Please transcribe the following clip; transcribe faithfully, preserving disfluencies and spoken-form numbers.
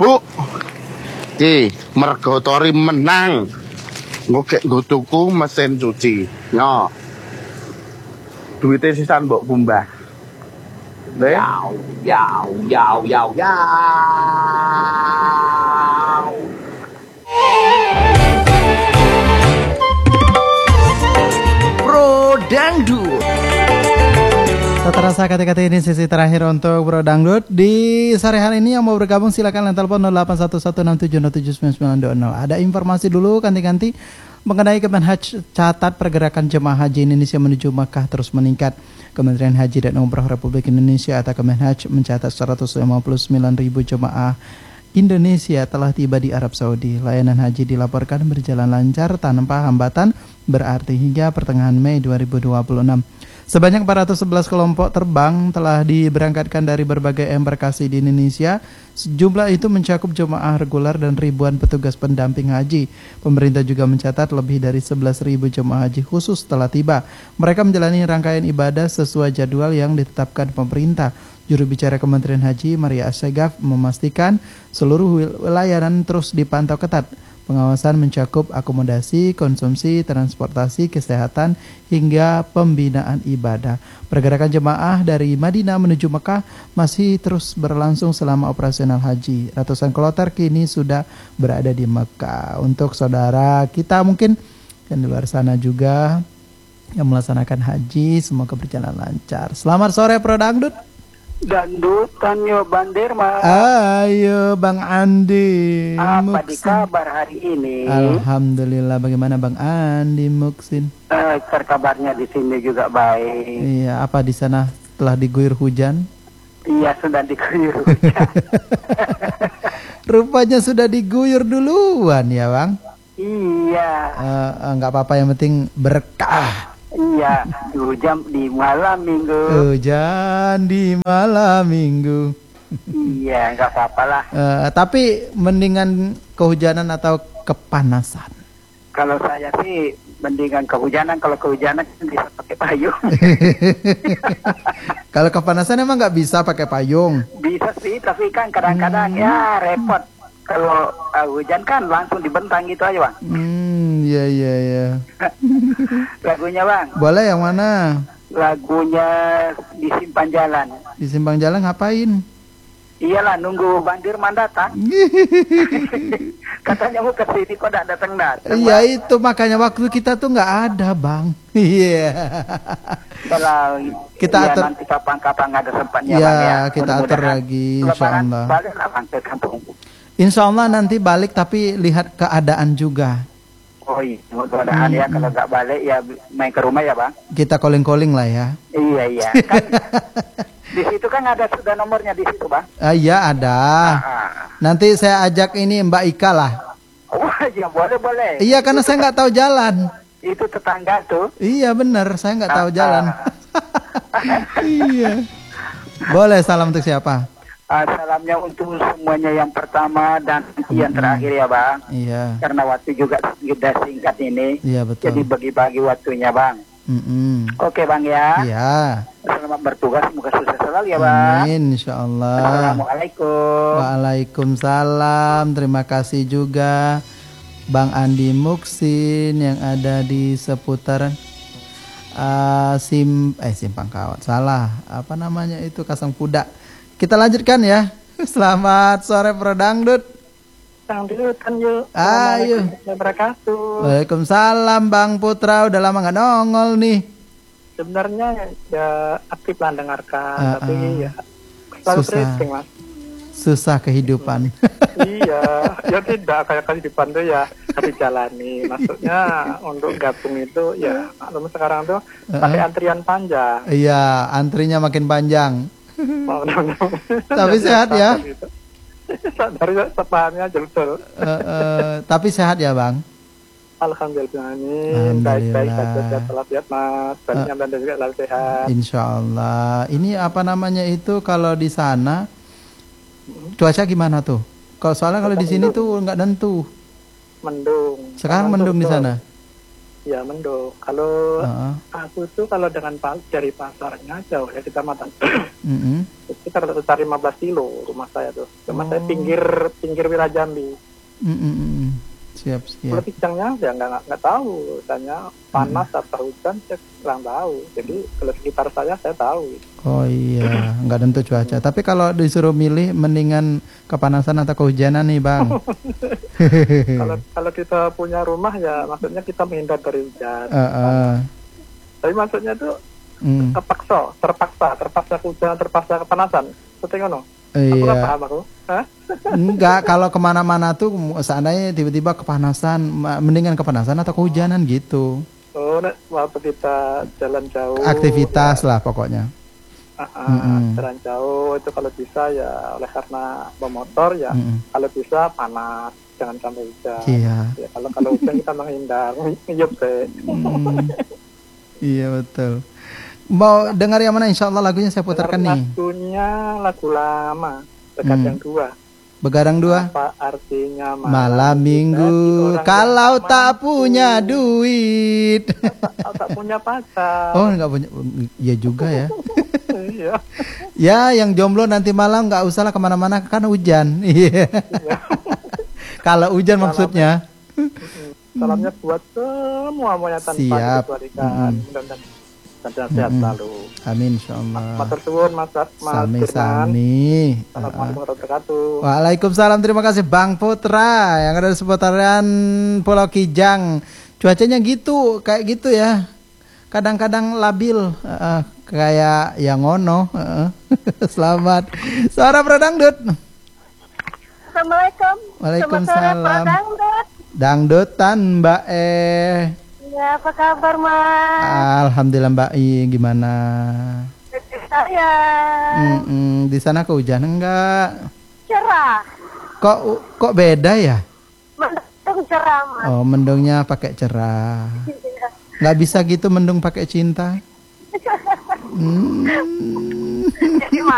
Bu, ki mergo Tori menang. Ngokek nggo tuku mesin cuci. Nyo. Duite sisan mbok kumbah. Le? Yau, yau, yau, yau, yau. Pro Dangdut. Tak terasa kata-kata ini sesi terakhir untuk Bro Dangdut. Di sore hari ini yang mau bergabung silakan telepon nol delapan satu satu enam tujuh nol tujuh sembilan sembilan dua nol. Ada informasi dulu ganti-ganti mengenai Kemenhaj catat pergerakan jemaah haji Indonesia menuju Makkah terus meningkat. Kementerian Haji dan Umroh Republik Indonesia atau Kemenhaj mencatat seratus lima puluh sembilan ribu jemaah Indonesia telah tiba di Arab Saudi. Layanan haji dilaporkan berjalan lancar tanpa hambatan, berarti hingga pertengahan Mei dua ribu dua puluh enam. Sebanyak empat ratus sebelas kelompok terbang telah diberangkatkan dari berbagai embarkasi di Indonesia. Jumlah itu mencakup jemaah reguler dan ribuan petugas pendamping haji. Pemerintah juga mencatat lebih dari sebelas ribu jemaah haji khusus telah tiba. Mereka menjalani rangkaian ibadah sesuai jadwal yang ditetapkan pemerintah. Juru bicara Kementerian Haji Maria Assegaf memastikan seluruh layanan terus dipantau ketat. Pengawasan mencakup akomodasi, konsumsi, transportasi, kesehatan, hingga pembinaan ibadah. Pergerakan jemaah dari Madinah menuju Mekah masih terus berlangsung selama operasional haji. Ratusan kloter kini sudah berada di Mekah. Untuk saudara kita mungkin yang di luar sana juga yang melaksanakan haji, semoga berjalan lancar. Selamat sore Pro Dangdut. Dangdutan yo Banderma. Ayo Bang Andi. Apa di kabar hari ini? Alhamdulillah. Bagaimana Bang Andi Muksin? Eh, kabarnya di sini juga baik. Iya, apa di sana telah diguyur hujan? Iya, sudah diguyur hujan. Rupanya sudah diguyur duluan ya Bang? Iya. Uh, enggak apa-apa, yang penting berkah. Iya, hujan di malam minggu. Hujan di malam minggu. Iya, nggak apa-apa lah. Uh, tapi mendingan kehujanan atau kepanasan? Kalau saya sih mendingan kehujanan. Kalau kehujanan bisa pakai payung. Kalau kepanasan emang nggak bisa pakai payung? Bisa sih, tapi kan kadang-kadang hmm. ya repot. Kalau uh, hujan kan langsung dibentang gitu aja Bang. Hmm, iya iya iya. Lagunya Bang. Boleh yang mana? Lagunya Di Simpang Jalan. Di Simpang Jalan ngapain? Iyalah nunggu Bang Dirman datang. Katanya mau ke sini kok tidak datang-datang. Iya itu makanya waktu kita tuh nggak ada Bang. Iya. Kalau kita ya, atur nanti kapan-kapan ada sempatnya ya, Bang ya. Kita atur lagi insya Allah. Balik lah Bang ke kampung. Insya Allah nanti balik tapi lihat keadaan juga. Oh iya, mudah-mudahan hmm. ya kalau nggak balik ya main ke rumah ya Bang. Kita calling-calling lah ya. Iya iya. Kan, di situ kan ada sudah nomornya di situ Bang. Ah, iya ada. Ah. Nanti saya ajak ini Mbak Ika lah. Oh iya boleh boleh. Iya karena itu saya nggak tahu jalan. Itu tetangga tuh. Iya benar, saya nggak tahu ah, jalan. Iya. Boleh, salam untuk siapa? Uh, salamnya untuk semuanya yang pertama dan mm-hmm. yang terakhir ya Bang. Iya. Karena waktu juga sudah singkat ini. Iya betul. Jadi bagi-bagi waktunya Bang. Mm-hmm. Oke Bang ya. Iya. Selamat bertugas, semoga sukses selalu ya Bang. Amin, insya Allah. Assalamualaikum. Waalaikumsalam. Terima kasih juga Bang Andi Muksin yang ada di seputaran uh, sim eh Simpang Kawat. Salah. Apa namanya itu, Kasang Kuda. Kita lanjutkan ya. Selamat sore Pro Dangdut. Dangdut kan yuk. Ayo. Waalaikumsalam Bang Putra. Udah lama nggak nongol nih. Sebenarnya ya aktif lah dengarkan, uh, tapi uh, ya selalu susah. Mas. Susah kehidupan. Iya, ya tidak kayak kehidupan tuh ya harus dijalani. Maksudnya untuk gabung itu ya maklum sekarang tuh uh, pakai antrian panjang. Iya, antrinya makin panjang. Tapi sehat ya. Dari sepahamnya betul. Uh, uh, tapi sehat ya Bang. Alhamdulillah ini baik-baik saja setelah lihat Mas. Baliknya uh, juga selalu sehat. Insya Allah. Ini apa namanya itu kalau di sana cuaca gimana tuh? Kalau soalnya kalau di sini tuh nggak nentu. Mendung. Sekarang mendung di sana. ya mendung. Kalau Heeh. aku tuh kalau dengan pas dari pasarnya jauh ya kecamatan. Mm-mm. Sekitar sekitar lima belas kilo rumah saya tuh. Cuma saya Oh. pinggir pinggir wilayah Jambi. Mm-mm. Siap, siap. Kalau pisangnya ya nggak nggak nggak tahu. Tanya panas atau hujan saya kurang tahu. Jadi kalau sekitar saya saya tahu. Oh iya, nggak tentu cuaca. Tapi kalau disuruh milih, mendingan kepanasan atau kehujanan nih, Bang? Kalau kalau kita punya rumah ya maksudnya kita menghindar dari hujan. Eh, eh. Tapi maksudnya tuh Mm. terpaksa, terpaksa, terpaksa hujan, terpaksa kepanasan. Seperti ngono. Aku nggak Iya. paham aku. Hah? Enggak, kalau kemana-mana tuh seandainya tiba-tiba kepanasan, ma- mendingan kepanasan atau kehujanan gitu. Oh, nek waktu kita jalan jauh. Aktivitas lah pokoknya. Ah, ah, Mm-mm. jalan jauh itu kalau bisa ya oleh karena bermotor ya. Mm-mm. Kalau bisa panas, jangan sampai hujan. Iya. Ya, kalau kalau hujan kita menghindar, ngiyup deh. Mm. Iya betul. Mau dengar yang mana? Insya Allah lagunya saya putarkan nih. Lagunya lagu lama, dekat Hmm. yang dua. Begadang dua. Apa artinya Malam jadi minggu orang kalau yang tak mampu, punya duit. tak, tak punya pacar. Oh nggak punya, ya juga ya. Iya. Ya yang jomblo nanti malam nggak usah lah kemana-mana kan hujan. Iya. Iya. Kalau hujan maksudnya. Salamnya buat semua monyet tanpa Siap. dikecualikan. Mm-mm. Mudah-mudahan sehat-sehat Mm-mm. selalu. Amin insyaallah. Matur suwun Mas Mas Firman. Sami-sami. Assalamualaikum Uh-uh. warahmatullahi wabarakatuh. Waalaikumsalam, terima kasih Bang Putra yang ada di seputaran Pulau Kijang. Cuacanya gitu, kayak gitu ya. Kadang-kadang labil, uh, kayak yang ngono. Uh. Selamat. Suara Prodangdut. Assalamualaikum. Waalaikumsalam. Selamat sore, Pak Dangdut. Dangdutan Mbak E. Ya, apa kabar, Mas? Alhamdulillah Mbak I, gimana? Saya Mm-mm, di sana kehujanan enggak? cerah. Kok kok beda ya? Mendung cerah, Mas. Oh, mendungnya pakai cerah. Iya. Nggak bisa gitu mendung pakai cinta. Hmm. Jadi